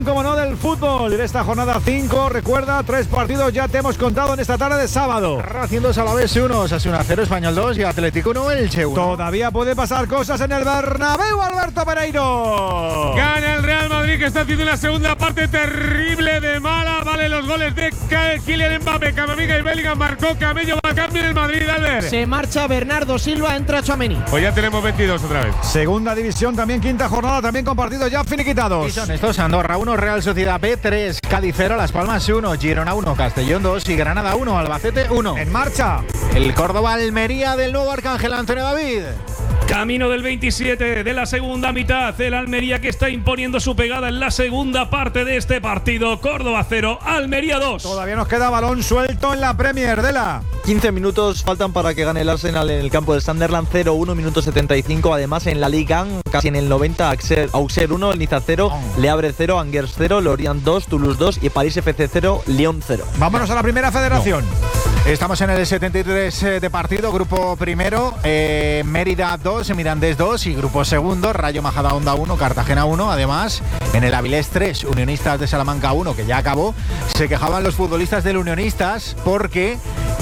Como no, del fútbol de esta jornada 5. Recuerda, 3 partidos ya te hemos contado en esta tarde de sábado. Racing 2, Alavés 1, Osasuna 0, Español 2 y Atlético 1, Elche 1. Todavía puede pasar cosas en el Bernabéu, Alberto Pereiro. Gana el Real Madrid, que está haciendo una segunda parte terrible de mala. Vale, los goles de Kylian Mbappé, Camavinga y Bellingham. Marcó Camello, va a cambiar el Madrid, Albert. Se marcha Bernardo Silva, entra Tchouaméni. Pues ya tenemos 22 otra vez. Segunda división, también quinta jornada, también con partidos ya finiquitados. Y son estos: Andorra 1, Real Sociedad B 3, Cádiz 0, Las Palmas 1, Girona 1, Castellón 2 y Granada 1, Albacete 1. En marcha el Córdoba-Almería del nuevo Arcángel Antonio David. Camino del 27 de la segunda mitad, el Almería que está imponiendo su pegada en la segunda parte de este partido. Córdoba 0, Almería 2. Todavía nos queda balón suelto en la Premier de la 15 minutos faltan para que gane el Arsenal en el campo del Sunderland, 0-1, minuto 75. Además, en la Liga, casi en el 90, Auxerre 1, el Niza 0, Le Havre 0, Angers 0, Lorient 2, Toulouse 2 y París FC 0, Lyon 0. Vámonos a la primera federación. Estamos en el 73 de partido, grupo primero, Mérida 2, Mirandés 2 y grupo segundo, Rayo Majadahonda 1, Cartagena 1. Además, en el Avilés 3, Unionistas de Salamanca 1, que ya acabó. Se quejaban los futbolistas del Unionistas porque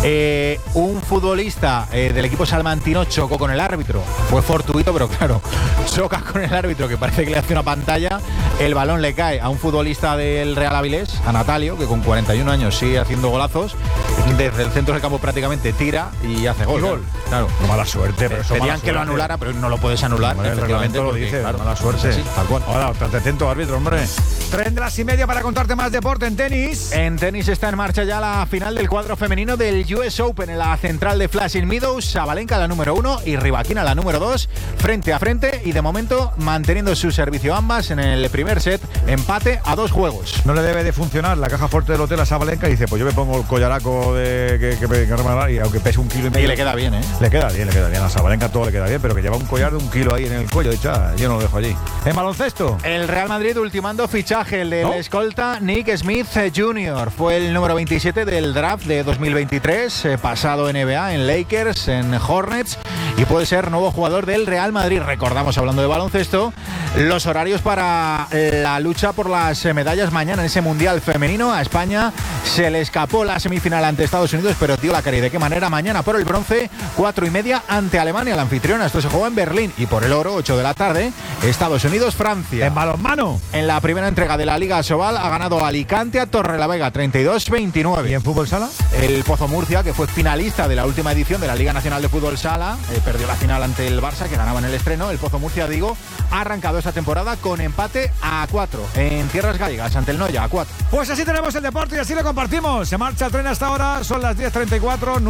un futbolista del equipo salmantino chocó con el árbitro. Fue fortuito, pero claro, choca con el árbitro, que parece que le hace una pantalla. El balón le cae a un futbolista del Real Avilés, a Natalio, que con 41 años sigue haciendo golazos. Desde el centro del campo prácticamente tira y hace gol. Gol. Claro. Mala suerte, pero pedían que lo anulara, pero no lo puedes anular. Hombre, el reglamento lo dice, claro, mala suerte. Sí, tal cual. Ahora, estate atento, árbitro, hombre. 3:30 para contarte más deporte en tenis. En tenis está en marcha ya la final del cuadro femenino del US Open en la central de Flushing Meadows. Sabalenka la número 1 y Rybakina la número 2, frente a frente, y de momento manteniendo su servicio ambas en el primer set, empate a 2 juegos. No le debe de funcionar la caja fuerte del hotel a Sabalenka y dice, pues yo me pongo el collaraco de que y aunque pese 1,5 kilos. Y le queda bien, ¿eh? Le queda bien. A Sabalenka todo le queda bien, pero que lleva un collar de 1 kilo ahí en el cuello. Dicho, yo no lo dejo allí. En baloncesto, el Real Madrid ultimando fichaje, el del escolta Nick Smith Jr. Fue el número 27 del draft de 2023, pasado NBA en Lakers, en Hornets, y puede ser nuevo jugador del Real Madrid. Recordamos, hablando de baloncesto, los horarios para la lucha por las medallas mañana en ese Mundial Femenino. A España se le escapó la semifinal ante Estados Unidos, pero dio la cara. ¿Y de qué manera? Mañana por el bronce, 4:30 ante Alemania, la anfitriona. Esto se juega en Berlín. Y por el oro, 8 de la tarde, Estados Unidos-Francia. En balonmano, en la primera entrega de la Liga Sobal ha ganado Alicante a Torrelavega 32-29. ¿Y en fútbol sala? El Pozo Murcia, que fue finalista de la última edición de la Liga Nacional de Fútbol Sala, perdió la final ante el Barça, que ganaba en el estreno. El Pozo Murcia, ha arrancado esta temporada con empate a 4 en tierras gallegas ante el Noya, a 4. Pues así tenemos el deporte y así lo compartimos. Se marcha el tren hasta ahora, son las 10:34,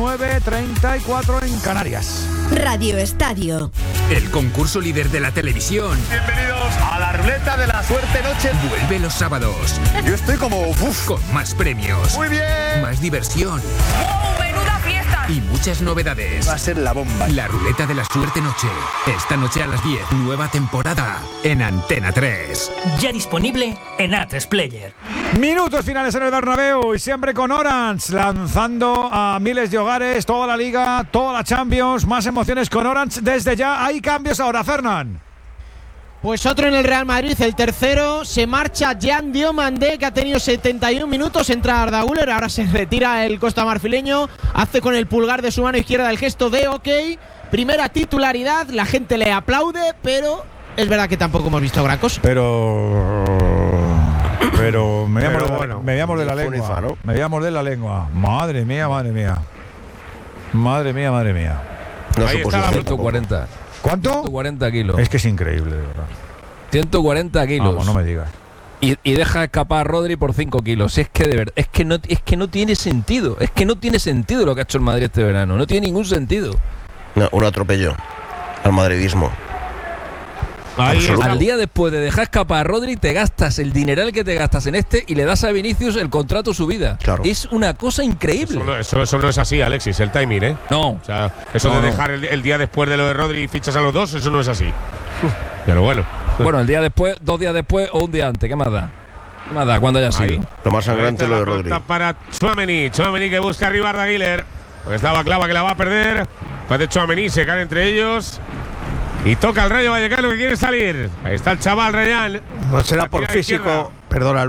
9:34 en Canarias. Radio Estadio. El concurso líder de la televisión. Bienvenidos a la ruleta de la suerte noche. Vuelve los sábados. Yo estoy como con más premios. Muy bien. Más diversión. ¡Oh, menuda fiesta! Y muchas novedades. Va a ser la bomba. La ruleta de la suerte noche. Esta noche a las 10. Nueva temporada en Antena 3. Ya disponible en A3 Player. Minutos finales en el Bernabéu y siempre con Orange, lanzando a miles de hogares, toda la Liga, toda la Champions, más emociones con Orange desde ya. Hay cambios ahora, Fernán. Pues otro en el Real Madrid, el tercero, se marcha Jan Diomandé, que ha tenido 71 minutos, entra Arda Güler, ahora se retira el costamarfileño, hace con el pulgar de su mano izquierda el gesto de OK, primera titularidad, la gente le aplaude, pero es verdad que tampoco hemos visto gran cosa. Pero me veíamos de la lengua, ¿no? Me veíamos de la lengua. Madre mía. No se puso 140. ¿Cuánto? 140 kilos. Es que es increíble, de verdad. 140 kilos. Vamos, no me digas. Y deja escapar a Rodri por 5 kilos. Es que de verdad, es que no tiene sentido. Es que no tiene sentido lo que ha hecho el Madrid este verano. No tiene ningún sentido. No, un atropello al madridismo. Al día después de dejar escapar a Rodri, te gastas el dineral que te gastas en este y le das a Vinicius el contrato subida. Claro. Es una cosa increíble. Eso no es así, Alexis, el timing, ¿eh? No. O sea, eso de dejar el día después de lo de Rodri y fichas a los dos, eso no es así. Pero bueno. Bueno, el día después, 2 días después o un día antes, ¿qué más da? ¿Qué más da? ¿Cuándo haya sido? Lo más sangrante es lo de Rodri. Para Tchouaméni que busca arriba a Arda Güler. Porque estaba clava que la va a perder. Pues de Tchouaméni se cae entre ellos. Y toca el Rayo Vallecano que quiere salir. Ahí está el chaval Rayán. No será por físico. Perdona,